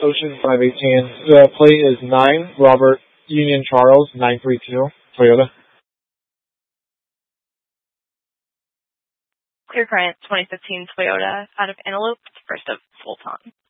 Ocean 518. The plate is 9 Robert Union Charles 932 Toyota. Clear Current 2015 Toyota out of Antelope, first of full ton.